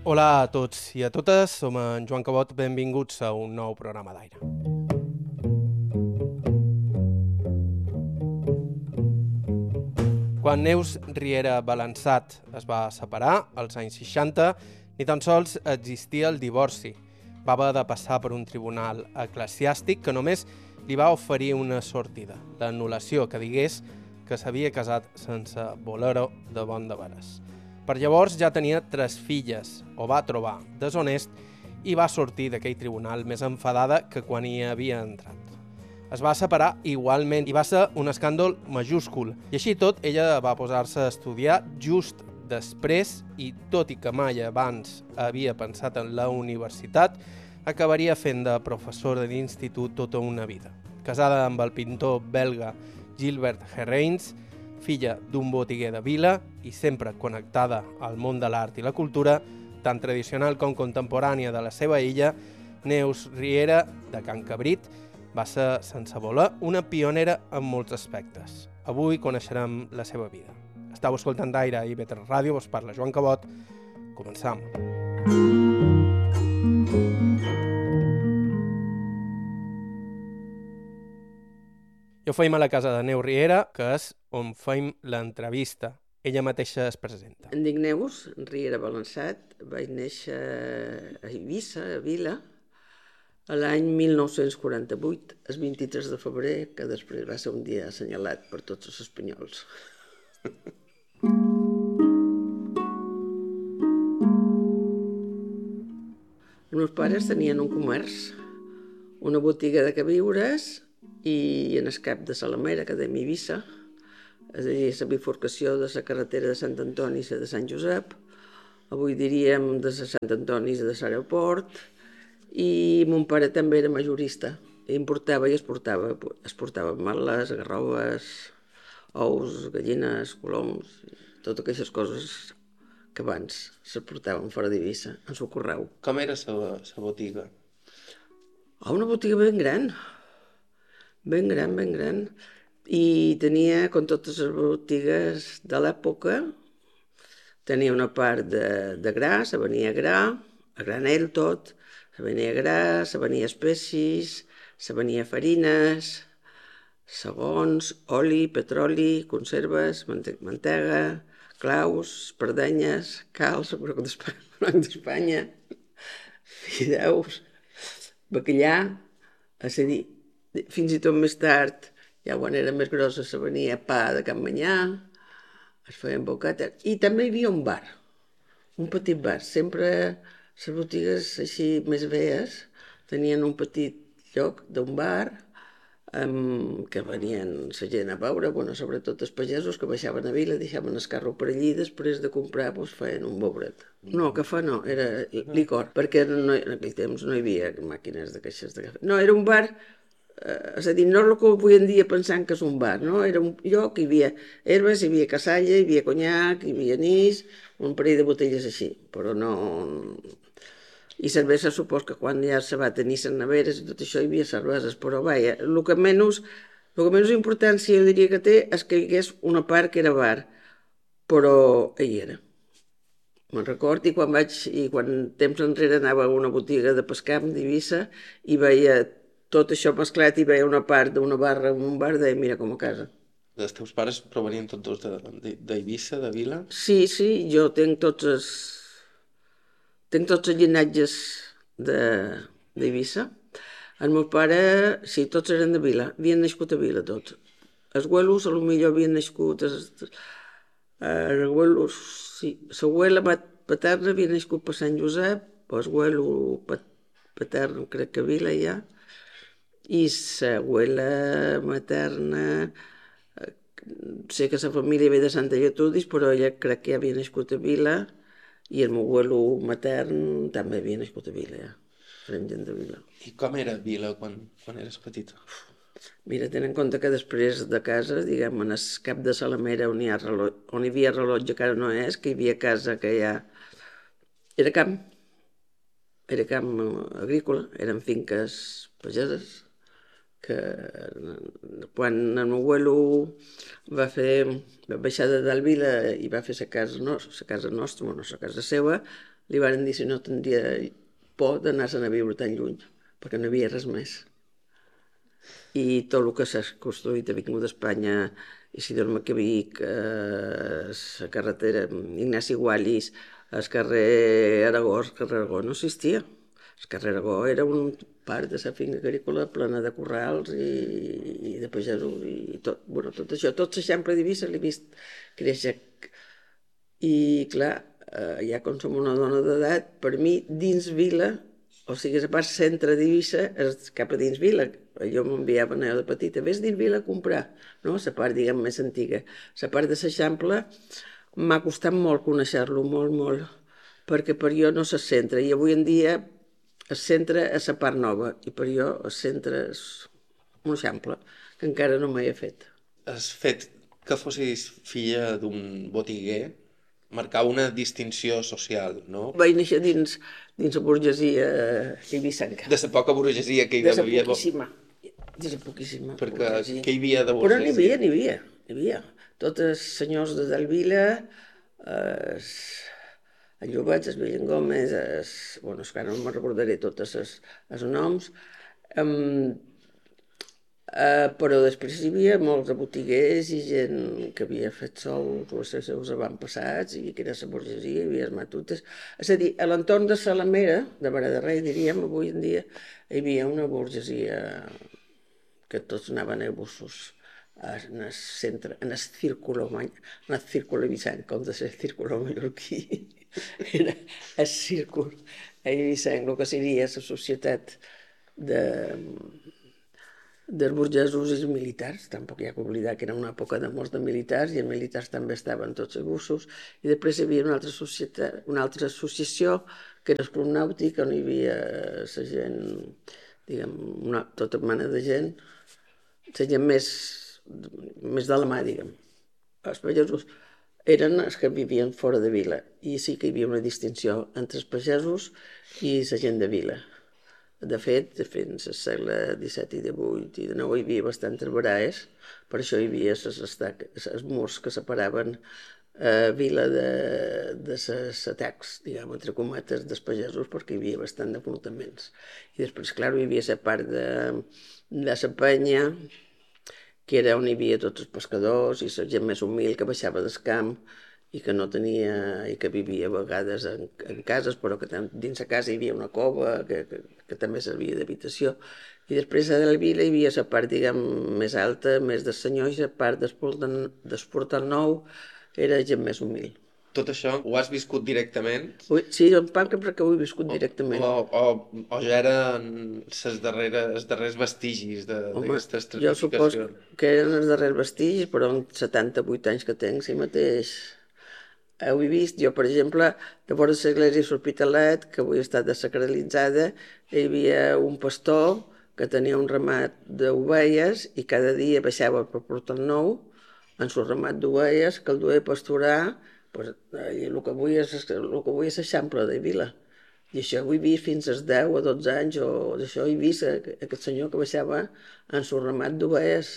Hola a tots i a totes, som en Joan Cabot, benvinguts a un nou programa d'aire. Quan Neus Riera Balançat es va separar, als anys 60, ni tan sols existia el divorci. Va haver de passar per un tribunal eclesiàstic que només li va oferir una sortida, l'anul·lació que digués que s'havia casat sense voler-ho de bon de veres. Per llavors ja tenia 3 filles, ho va trobar deshonest i va sortir d'aquell tribunal més enfadada que quan hi havia entrat. Es va separar igualment i va ser un escàndol majúscul. I així tot, ella va posar-se a estudiar just després i, tot i que mai abans havia pensat en la universitat, acabaria fent de professora d'institut tota una vida. Casada amb el pintor belga Gilbert Herreins, filla d'un botiguer de vila i sempre connectada al món de l'art i la cultura, tant tradicional com contemporània de la seva illa, Neus Riera, de Can Cabrit, va ser, sense voler, una pionera en molts aspectes. Avui coneixerem la seva vida. Estau escoltant Aire i IB3 Ràdio, vos parla Joan Cabot. Començam. Jo feim a la casa de Neus Riera, que és on feim l'entrevista. Ella mateixa es presenta. Em dic Neus Riera Balançat, vaig néixer a Eivissa, a Vila, a l'any 1948, el 23 de febrer, que després va ser un dia assenyalat per tots els espanyols. Els meus pares tenien un comerç, una botiga de queviures i en el cap de Salamera, que de Eivissa, és a dir, la bifurcació de la carretera de Sant Antoni i la de Sant Josep, avui diríem de Sant Antoni i de l'aeroport, i mon pare també era majorista, importava i exportava ametlles, garroves, ous, gallines, coloms, totes aquestes coses que abans s'exportaven fora d'Eivissa, en el correu. Com era la botiga? Una botiga ben gran, ben gran, i tenia, com totes les botigues de l'època, tenia una part de gra, se venia gra, a granel tot, se venia gra, se venia espècies, se venia farines, segons, oli, petroli, conserves, mantega, claus, espardenyes, calç, broc d'Espanya, fideus, bacallà, és a dir, fins i tot més tard, ja quan era més grossa, se venia pa de Can Manyà, es feien bocates, i també hi havia un bar, un petit bar. Sempre les botigues així més veies tenien un petit lloc d'un bar que venien la gent a veure, sobretot els pagesos que baixaven a Vila, deixaven el carro per allí i després de comprar feien un beuret. No, cafè no, era licor, perquè en aquell temps no hi havia màquines de caixes de cafè. No, era un bar, és a dir, no és el que avui en dia pensant que és un bar, no? Era un lloc, hi havia herbes, hi havia cassalla, hi havia conyac, hi havia anís, un parell de botelles així, però no... I cervesa, supos que quan ja se va tenir les neveres i tot això hi havia cerveses, però vaja, el que menys importància jo diria que té és que hi hagués una part que era bar, però hi era. Me'n record, i quan temps enrere anava a una botiga de pescam d'Eivissa i veia tot això mesclat i veia una part d'una barra en un bar, deia, mira, com a casa. Els teus pares provenien tots dos d'Eivissa, de Vila? Sí, jo tinc tots els llinatges d'Eivissa. El meu pare, sí, tots eren de Vila, havien nascut a Vila tots. Els abuelos potser havien nascut... Els abuelos, sí. L'abuela paterna havia nascut per Sant Josep, l'abuelo patern crec que a Vila ja, i l'abuela materna... Sé que la família ve de Santa Lletudis, però ella crec que ja havia nascut a Vila, i el meu abuelo matern també havia nascut a Vila, ja. Eren gent de Vila. I com era Vila quan eres petita? Mira, ten en compte que després de casa, diguem, en el cap de Salamera, on hi havia rellotge, que ara no és, que hi havia casa que ja... Era camp agrícola, eren finques pageses, que quan el meu abuelo va baixar de Dalvila i va fer la casa nostra, bueno, la casa seva, li van dir si no tindria por d'anar-se'n a viure tan lluny, perquè no hi havia res més. I tot el que s'ha construït a Vingut d'Espanya, Isidor Maquiavic, la carretera Ignasi Guallis, el carrer Aragó no existia. El carrer Aragó era un parc de la finca agrícola plena de corrals i de pagesos i tot, bueno, tot això, tot l'Eixample d'Eivissa l'he vist créixer. I clar, ja com som una dona d'edat, per mi dins vila, o sigui, la part centre d'Eivissa és cap a dins vila. Jo m'enviaven de petita, vés dins vila a comprar, no? La part, diguem, més antiga. La part de l'Eixample m'ha costat molt conèixer-lo, molt, molt, perquè per jo no se centra, i avui en dia el centre és la part nova, i per jo el centre és un Eixample, que encara no m'he fet. El fet que fossis filla d'un botiguer marcava una distinció social, no? Vaig néixer dins la burgesia eivissenca. De la poca burgesia que hi De la havia. poquíssima. De la poquíssima. Perquè burgesia. què hi havia de Però burgesia? n'hi havia. Tots els senyors de Dalvila, el Llobet, el Villengómez, bueno, és que ara no me'n recordaré tots els noms, però després hi havia molts botiguers i gent que havia fet sols o els seus avantpassats i que era la burgesia, hi havia els matutes. És a dir, a l'entorn de Salamera, de Vara de Rei, diríem, avui en dia, hi havia una burgesia que tots anaven a bussos en el centre, en el círculo eivissenc, com de ser círculo mallorquí. Era el círcul eivissenc, el que seria la societat dels burgesos i els militars. Tampoc hi ha que oblidar que era una època de molts de militars i els militars també estaven tots a bussos. I després hi havia una altra societat, una altra associació, que era el Club Nàutic, on hi havia la gent, diguem, tota mena de gent, la gent més de la mà, diguem. Els pagesos eren els que vivien fora de vila i sí que hi havia una distinció entre els pagesos i la gent de vila. De fet, fins al segle XVII i XVIII i XIX hi havia bastantes baraes, per això hi havia els murs que separaven vila de les atacs, diguem, entre cometes, dels pagesos, perquè hi havia bastant d'enfrontaments. I després, clar, hi havia la part de la penya, que era on hi havia tots els pescadors i la gent més humil que baixava del camp i que no tenia, i que vivia a vegades en cases, però que dins la casa hi havia una cova que també servia d'habitació. I després a la vila hi havia la part, diguem, més alta, més del senyor, i la part d'Esportal Nou era gent més humil. Tot això ho has viscut directament? Sí, en part perquè ho he viscut directament. O ja eren els darrers vestigis d'aquesta estratificació? Jo suposo que eren els darrers vestigis, però amb 78 anys que tenc, sí mateix ho he vist. Jo, per exemple, de vora l'església de l'Hospitalet, que avui està desacralitzada, hi havia un pastor que tenia un ramat d'ovelles i cada dia baixava per Portal Nou en el ramat d'ovelles que el duia a pasturar, el que avui és l'Eixample de Vila. I això ho he vist fins als 10 o 12 anys, o d'això he vist aquest senyor que baixava en el ramat d'ovelles.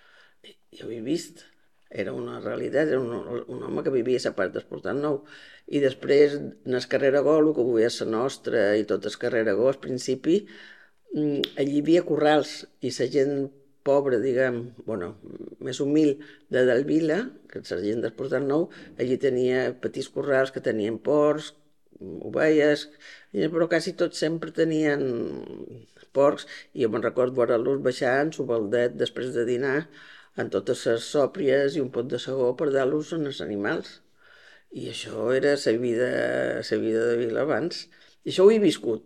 Ja ho he vist. Era una realitat, era un home que vivia a la part del Portal Nou. I després, en el carrer Aragó, el que avui és la nostra, i tot el carrer Aragó, al principi, allí hi havia corrals, i la gent pobra, diguem, bueno, més humil de Dalvila, que la gent del Portal Nou, allí tenia petits corrals que tenien porcs, ovelles, però quasi tots sempre tenien porcs, i jo me'n recordo veure-los baixar en baldet després de dinar, amb totes les sòpries i un pot de segó per dar-los als animals. I això era la vida de vila abans. I això ho he viscut.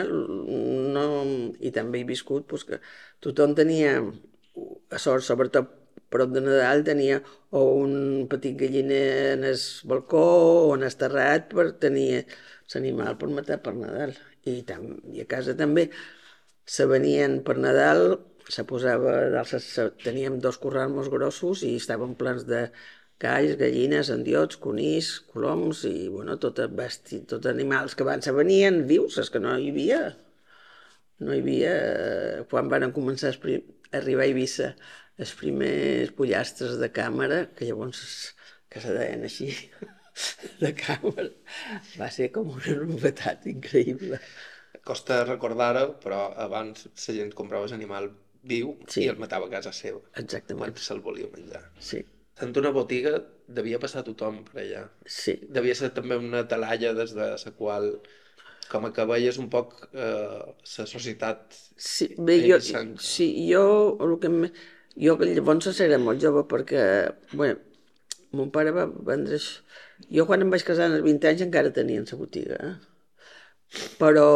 I també he viscut que tothom tenia, a sort, sobretot prop de Nadal, tenia o un petit galliner en el balcó o en el terrat per tenir l'animal per matar per Nadal. I a casa també se venien per Nadal, se posava, teníem 2 corrals molt grossos i estaven plens de galls, gallines, endiots, conills, coloms i, bueno, tot animals que abans se venien vius, és que no hi havia. No hi havia, quan van començar arribar a Eivissa els primers pollastres de càmera, que llavors que se deien així, de càmera, va ser com una novetat increïble. Costa recordar-ho, però abans la gent comprava l'animal viu Sí. i el matava a casa seva Exactament. quan se'l volia menjar. Sí, En una botiga devia passar tothom per allà. sí. Devia ser també una talalla des de la qual com que veies un poc la societat Sí, bé, jo, eivissenca. sí, jo que llavors era molt jove perquè, bé, mon pare va vendre... Jo quan em vaig casar als 20 anys encara tenien la botiga, però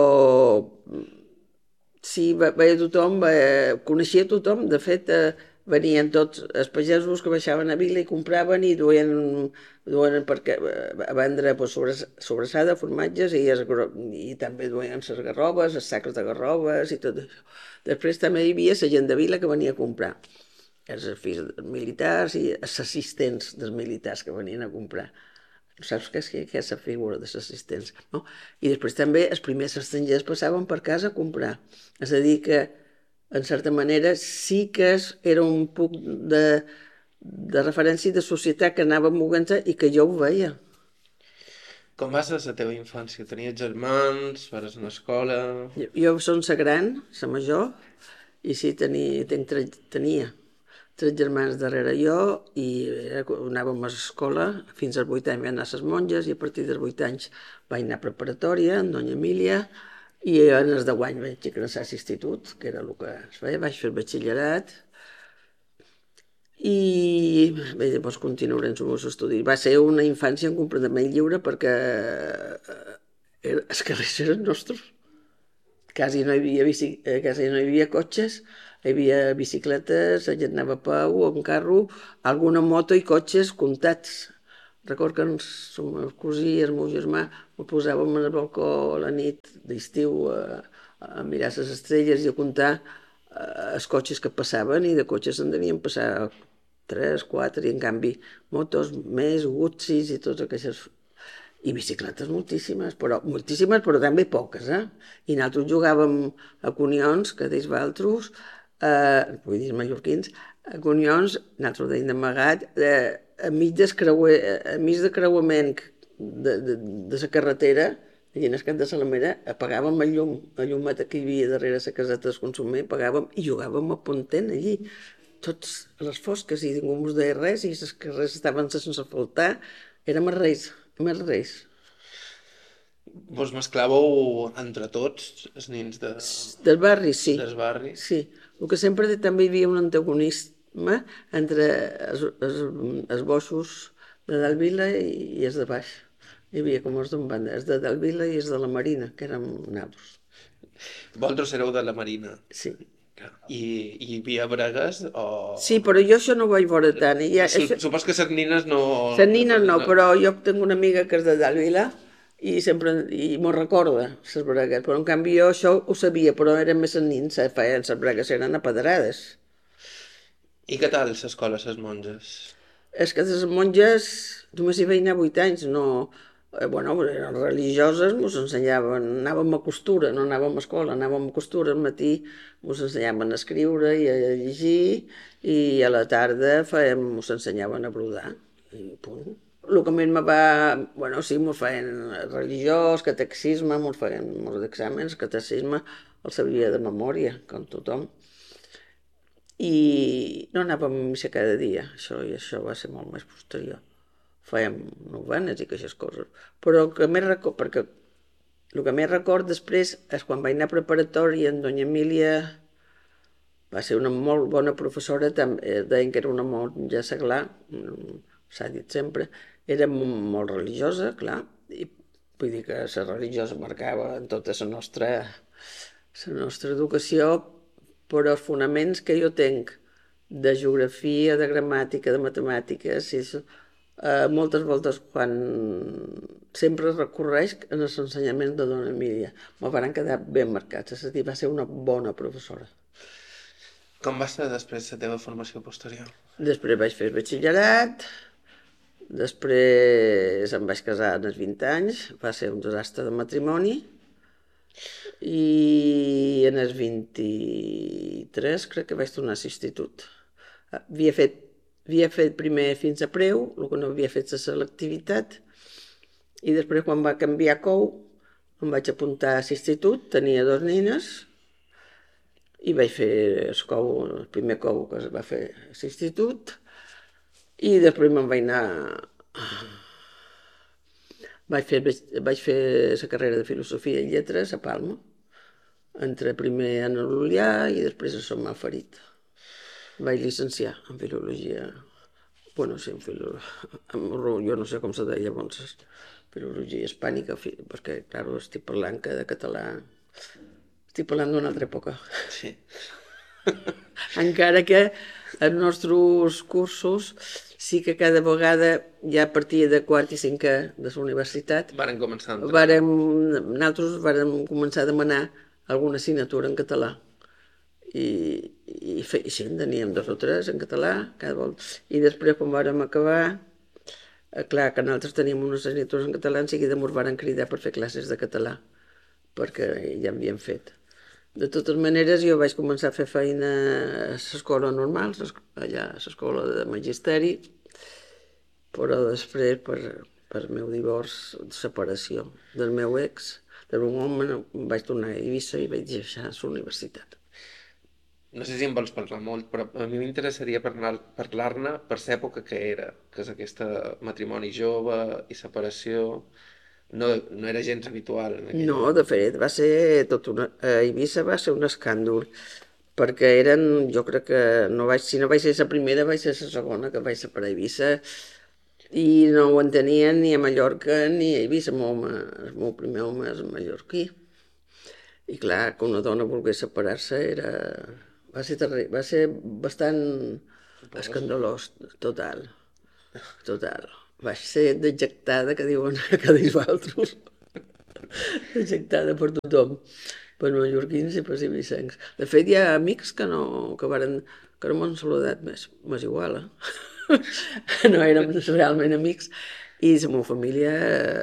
sí, veia tothom, coneixia tothom, de fet, venien tots els pagesos que baixaven a Vila i compraven i duien perquè, a vendre pues, sobrassada, formatges i també duien les garrobes, els sacs de garrobes i tot això. Després també hi havia la gent de Vila que venia a comprar, els fills dels militars i els assistents dels militars que venien a comprar. Saps què és la figura de l'assistents, no? I després també els primers estrangers passaven per casa a comprar. És a dir que, en certa manera, sí que era un punt de referència de societat que anava movent-se i que jo ho veia. Com va ser la teva infància? Tenies germans? Vares a l'escola? Jo som la gran, la major, i sí, tenia tres germans darrere jo i anàvem a l'escola, fins als 8 anys vam anar a les monges i a partir dels 8 anys vaig anar a preparatòria, amb Doña Emília, i en els 10 anys vaig ingressar a l'institut, que era el que es feia, vaig fer el batxillerat, i bé, llavors continuaré els meus estudis. Va ser una infància completament lliure perquè els carrers eren nostres. Quasi no hi havia cotxes, hi havia bicicletes, la gent anava a peu o en carro, alguna moto i cotxes comptats. Recordo que el meu cosí i el meu germà ho posàvem al balcó a la nit d'estiu a mirar les estrelles i a comptar els cotxes que passaven i de cotxes en devien passar 3, 4 i en canvi motos més, Gutsis i totes aquestes i bicicletes moltíssimes, però també poques, I nosaltres jugàvem a conions, que deis vosaltres, vull dir mallorquins, a conions, nosaltres ho deim d'amagat, enmig de creuament de la carretera, i en el cap de Salamera apagàvem el llumeta que hi havia darrere la caseta del consumer, apagàvem i jugàvem a pontent allí, tots a les fosques i ningú ens deia res i les carrers estaven sense faltar, érem els reis. Vos mesclàveu entre tots, els nins Del barri, sí. dels barris? Sí. El que sempre també hi havia un antagonisme entre els boixos de Dalt Vila i els de baix. Hi havia com els d'un banda, els de Dalt Vila i els de la Marina, que érem naus. Vosaltres éreu de la Marina. Sí. I hi havia bregues o... Sí, però jo això no ho vaig veure tant. Supos que les nines no... Les nines no, però jo tinc una amiga que és de Dalt Vila i m'ho recorda, les bregues, però en canvi jo això ho sabia, però eren més els nins, feien les bregues, eren apedrades. I què tal l'escola, les monges? És que les monges només hi vaig anar 8 anys, no... Bueno, eren religioses, ens ensenyaven, anàvem a costura, no anàvem a escola, anàvem a costura, al matí ens ensenyaven a escriure i a llegir, i a la tarda ens ensenyaven a brodar, i punt. El que més me va... Bueno, sí, ens feien religiós, catecisme, ens feien molts exàmens, catecisme, el sabia de memòria, com tothom. I no anàvem a missa cada dia, això va ser molt més posterior. Fèiem novenes i aquestes coses. Però el que més record després és quan vaig anar a preparatòria en Doña Emília va ser una molt bona professora, deien que era una monja seglar, s'ha dit sempre, era molt religiosa, clar, i vull dir que la religiosa marcava en tota la nostra educació, però els fonaments que jo tenc de geografia, de gramàtica, de matemàtiques, i això, moltes voltes quan sempre recorreix en els ensenyaments de Dona Emília. Me van quedar ben marcats, és a dir, va ser una bona professora. Com va ser després la teva formació posterior? Després vaig fer batxillerat, després em vaig casar als 20 anys, va ser un desastre de matrimoni, I en el 23 crec que vaig tornar a l'institut. Havia fet primer fins a preu, el que no havia fet la selectivitat, i després quan va canviar COU em vaig apuntar a l'institut, tenia dos nines, i vaig fer el primer COU que es va fer a l'institut, i després me'n vaig anar. Vaig fer la carrera de Filosofia i Lletres a Palma. Entré primer en l'Ulià i després a Sant Ferit. Vaig llicenciar en Filologia. Bueno, sí, jo no sé com se deia llavors, Filologia hispànica, perquè, clar, estic parlant que de català. Estic parlant d'una altra època. Sí. Encara que els nostres cursos sí que cada vegada, ja a partir de quart i cinquè de la universitat, Varen començar a entrar. nosaltres vàrem començar a demanar alguna assignatura en català. I sí, en teníem dos o tres en català cada volta. I després, quan vàrem acabar, clar, que nosaltres teníem unes assignatures en català, en seguida ens varen cridar per fer classes de català, perquè ja havíem fet. De totes maneres, jo vaig començar a fer feina a l'escola normal, allà a l'escola de magisteri, però després, per meu divorç, separació del meu ex, del meu home, vaig tornar a Eivissa i vaig deixar la universitat. No sé si en vols parlar molt, però a mi m'interessaria parlar-ne per l'època que era, que és aquesta matrimoni jove i separació. No, no era gens habitual en aquella No, de fet, va ser a Eivissa va ser un escàndol, perquè jo crec que si no vaig ser la primera, vaig ser la segona que vaig separar a Eivissa, i no ho entenien ni a Mallorca ni a Eivissa. El meu primer home és mallorquí. I clar, que una dona volgués separar-se va ser bastant escandalós, total, total. Vaig ser dejectada, que diuen que dius altres, dejectada per tothom, per mallorquins i per ibicencs. De fet, hi ha amics que no m'han saludat més, m'és igual, No érem realment amics, i la meva família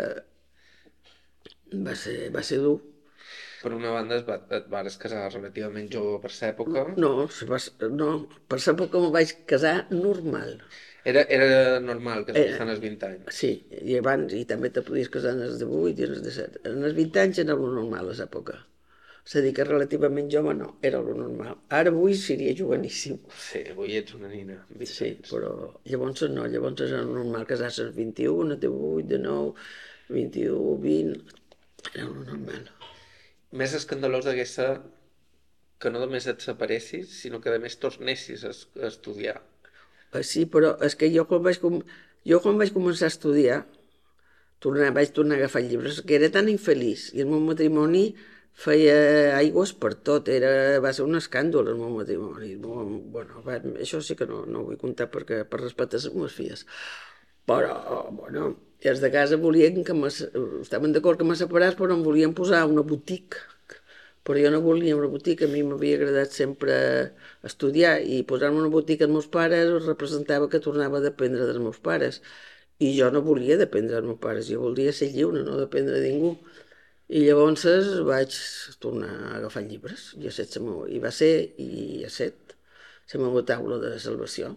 va ser dur. Per una banda et vares casar relativament jove per l'època. No, no, per l'època em vaig casar normal. Era normal que es Era, bastant als 20 anys. sí, i també te podies casar en els 18 i en els 17. En els 20 anys era el normal, a l'època. És a dir, que relativament jove no, era el normal. Ara avui seria joveníssim. Sí, avui ets una nina. amb 20 Sí, anys. però llavors no, llavors era normal casar-se als 21, a 18, de 9, 21, 20, era el normal. Més escandalós hagués ser que no només et separessis, sinó que a més tornessis a estudiar. Sí, però és que jo quan vaig començar a estudiar, vaig tornar a agafar llibres, que era tan infeliç, i el meu matrimoni feia aigües per tot, va ser un escàndol el meu matrimoni. Bueno, això sí que no ho vull contar perquè per respecte a les meves filles. Però, bueno, els de casa volien estaven d'acord que me separés, però em volien posar una botiga. Però jo no volia una botiga, a mi m'havia agradat sempre estudiar, i posar-me una botiga als meus pares representava que tornava a dependre dels meus pares. I jo no volia dependre dels meus pares, jo volia ser lliure, no dependre de ningú. I llavors vaig tornar a agafar llibres, i va ser, i ha set, la meva taula de salvació.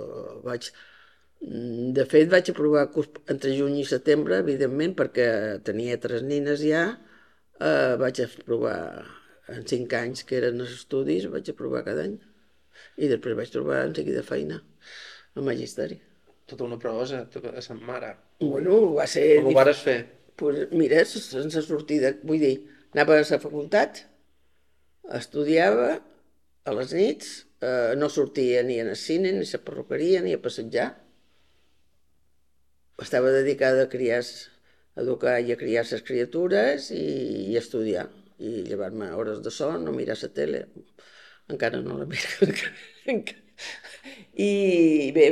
De fet, vaig aprovar curs entre juny i setembre, evidentment, perquè tenia tres nines ja. Vaig aprovar en 5 anys que eren els estudis, vaig aprovar cada any. I després vaig trobar en seguida feina al magisteri. Tota una proesa, a sa mare. Bueno, va ser... Com ho vares fer? Pues mira, sense sortida, vull dir, anava a la facultat, estudiava a les nits, no sortia ni al cine, ni a la perruqueria, ni a passejar. Estava dedicada a educar i a criar les criatures i estudiar. I llevar-me hores de son, no mirar la tele. Encara no la miro. I bé,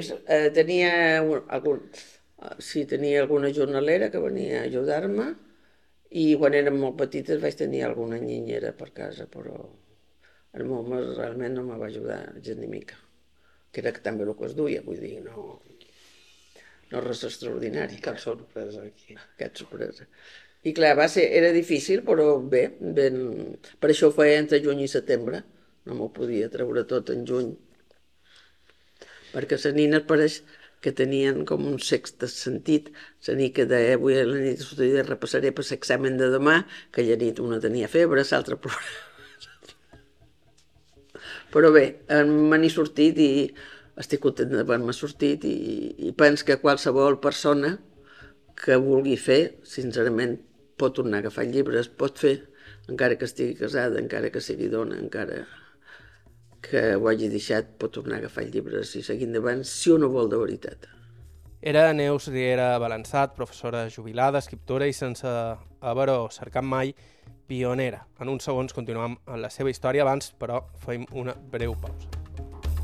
tenia alguna jornalera que venia a ajudar-me, i quan érem molt petites vaig tenir alguna niñera per casa, però el meu home realment no me va ajudar gens ni mica, que era també el que es duia, vull dir, no res extraordinari. Cap sorpresa aquí. Cap sorpresa. I clar, era difícil, però bé, per això ho feia entre juny i setembre. No m'ho podia treure tot en juny. Perquè les nines pareix que tenien com un sexte sentit. La nit que deia, avui a la nit repassaré per l'examen de demà, que aquella nit una tenia febre, l'altra problema. Però bé, me n'he sortit i estic content d'haver-me sortit i penso que qualsevol persona que vulgui fer, sincerament, pot tornar a agafar llibres, pot fer, encara que estigui casada, encara que sigui dona, encara que ho hagi deixat, pot tornar a agafar llibres i seguir endavant, si uno vol de veritat. Era Neus Riera Balançat, professora jubilada, escriptora i sense haver-ho cercat mai, pionera. En uns segons continuem amb la seva història, abans, però, fem una breu pausa.